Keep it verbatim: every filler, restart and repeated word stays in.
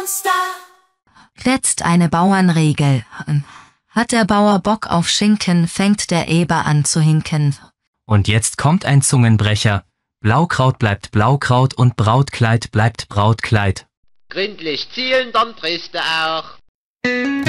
Jetzt eine Bauernregel. Hat der Bauer Bock auf Schinken, fängt der Eber an zu hinken. Und jetzt kommt ein Zungenbrecher. Blaukraut bleibt Blaukraut und Brautkleid bleibt Brautkleid. Gründlich zielen, dann triffst du auch.